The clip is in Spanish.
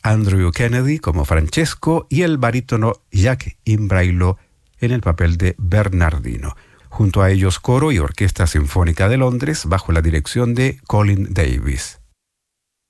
Andrew Kennedy como Francesco y el barítono Jacques Imbraylo en el papel de Bernardino. Junto a ellos coro y Orquesta Sinfónica de Londres bajo la dirección de Colin Davis.